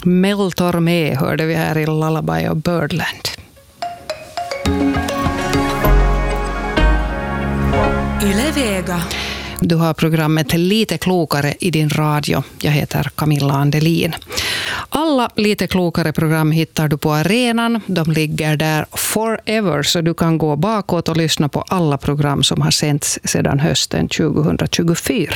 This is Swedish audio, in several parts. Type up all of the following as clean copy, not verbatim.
Mel Tormé hörde vi här i Lullaby och Birdland. Yle Vega. Du har programmet Lite klokare i din radio. Jag heter Camilla Andelin. Alla Lite klokare program hittar du på arenan. De ligger där forever, så du kan gå bakåt och lyssna på alla program som har sänts sedan hösten 2024.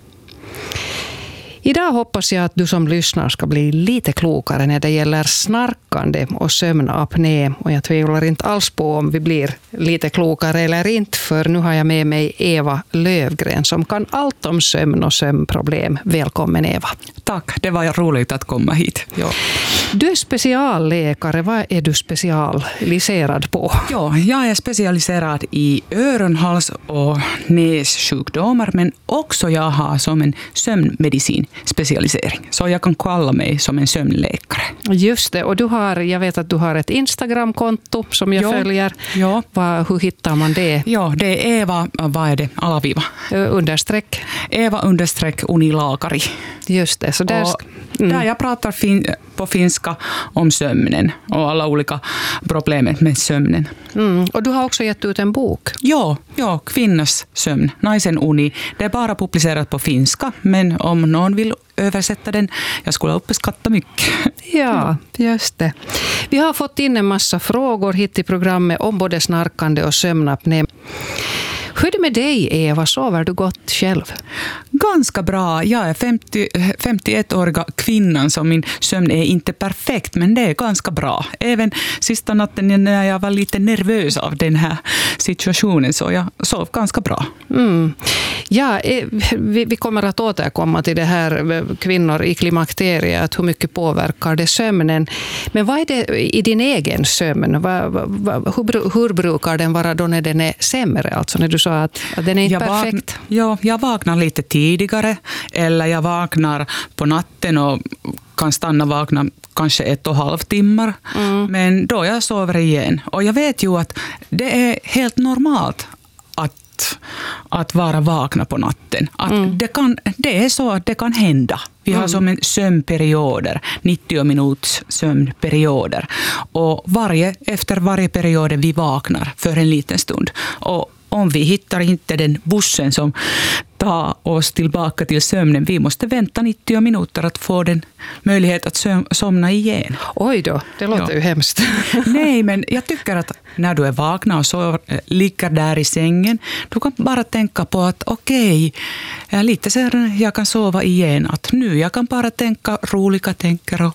Idag hoppas jag att du som lyssnar ska bli lite klokare när det gäller snarkande och sömnapné. Och jag tvivlar inte alls på om vi blir lite klokare eller inte, för nu har jag med mig Eva Lövgren som kan allt om sömn och sömnproblem. Välkommen Eva. Tack, det var roligt att komma hit. Ja. Du är specialläkare. Vad är du specialiserad på? Ja, jag är specialiserad i öron-, hals- och nässjukdomar, men också jag har som en sömnmedicin specialisering. Så jag kan kalla mig som en sömnläkare. Just det, och jag vet att du har ett Instagram-konto som jag följer. Ja. Hur hittar man det? Ja, det är Eva, vad är det? Alaviva. Understreck. Eva_unilagari. Just det, så där... Där jag pratar på finska om sömnen och alla olika problem med sömnen. Och du har också gett ut en bok. Ja, kvinnors sömn, naisen uni. Det är bara publicerat på finska, men om någon vill översätta den, jag skulle uppskatta mycket. Ja, just det. Vi har fått in en massa frågor hit i programmet om både snarkande och sömnapné. Hur är det med dig, Eva? Sover du gott själv? Ganska bra. Jag är 51-åriga kvinnan, så min sömn är inte perfekt, men det är ganska bra. Även sista natten när jag var lite nervös av den här situationen, så jag sov ganska bra. Ja, vi kommer att återkomma till det här kvinnor i klimakteriet, hur mycket påverkar det sömnen. Men vad är det i din egen sömn? Hur brukar den vara då när den är sämre? Alltså när du sa att den är inte perfekt. Jag vaknar lite tidigare, eller jag vaknar på natten och kan stanna vakna kanske 1,5 timmar. Men då jag sover igen. Och jag vet ju att det är helt normalt att vara vakna på natten. Det är så att det kan hända. Vi har som en sömnperioder, 90 minuts sömnperioder. Och efter varje period vi vaknar för en liten stund. Och om vi hittar inte den bussen som tar oss tillbaka till sömnen, vi måste vänta 90 minuter att få den möjlighet att somna igen. Oj då, det låter ju hemskt. Nej, men jag tycker att när du är vakna och ligger där i sängen, du kan bara tänka på att okej, lite senare jag kan sova igen. Att nu jag kan bara tänka roliga tankar.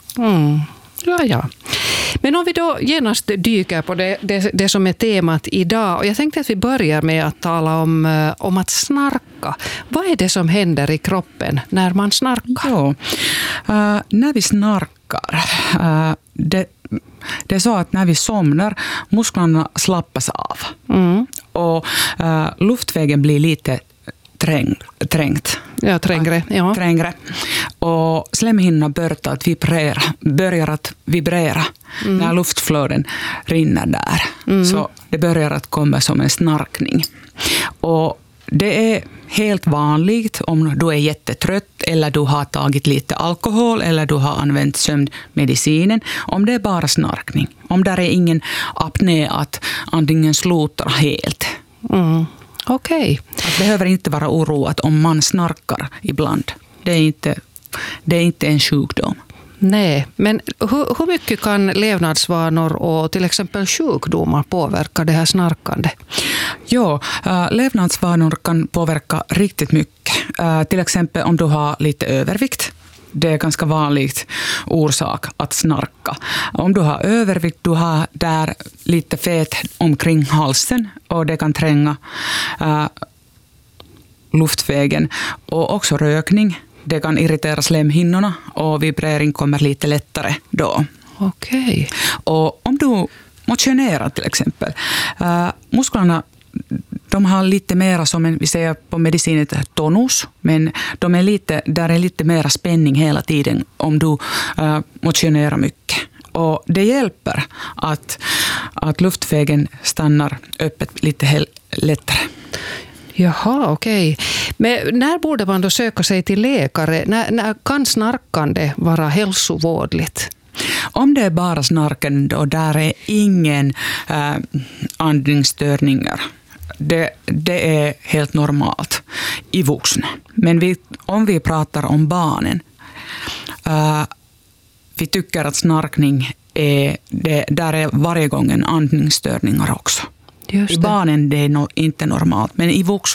Ja. Men om vi då genast dyker på det som är temat idag, och jag tänkte att vi börjar med att tala om att snarka. Vad är det som händer i kroppen när man snarkar? Ja, när vi snarkar, det är så att när vi somnar, musklerna slappas av. Och luftvägen blir lite trängt. Ja, trängre. Ja. Trängre. Och slemhinnorna börjar att vibrera när luftflöden rinner där. Så det börjar att komma som en snarkning. Och det är helt vanligt om du är jättetrött eller du har tagit lite alkohol eller du har använt sömnmedicinen. Om det är bara snarkning. Om det är ingen apné att andningen slutar helt. Okej. Det behöver inte vara oroat om man snarkar ibland. Det är inte en sjukdom. Nej, men hur mycket kan levnadsvanor och till exempel sjukdomar påverka det här snarkande? Ja, levnadsvanor kan påverka riktigt mycket. Till exempel om du har lite övervikt. Det är ganska vanligt orsak att snarka. Om du har övervikt, du har där lite fett omkring halsen och det kan tränga luftvägen. Och också rökning, det kan irritera slemhinnorna och vibrering kommer lite lättare då. Okej. Och om du motionerar till exempel, musklerna de har lite mera som vi säger på medicinet tonus, men där är lite mera spänning hela tiden om du motionerar mycket. Och det hjälper att luftvägen stannar öppet lite lättare. Jaha, okej. Men när borde man då söka sig till läkare? När kan snarkande vara hälsovådligt? Om det är bara snarken och där är ingen andningsstörningar, det är helt normalt i vuxna. Men om vi pratar om barnen, vi tycker att snarkning där är varje gång en andningsstörningar också. I barnen det är inte normalt, men i